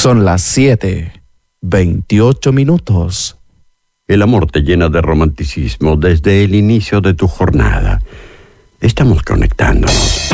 Son las 7:28. El amor te llena de romanticismo desde el inicio de tu jornada. Estamos conectándonos.